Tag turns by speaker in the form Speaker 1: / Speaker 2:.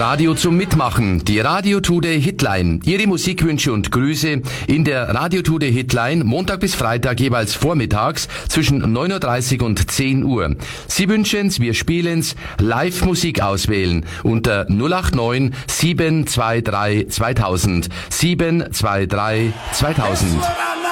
Speaker 1: Radio zum Mitmachen, die Radio Today Hitline. Ihre Musikwünsche und Grüße in der Radio Today Hitline Montag bis Freitag jeweils vormittags zwischen 9.30 Uhr und 10 Uhr. Sie wünschen's, wir spielen's, Live-Musik auswählen unter 089 723 2000. 723 2000.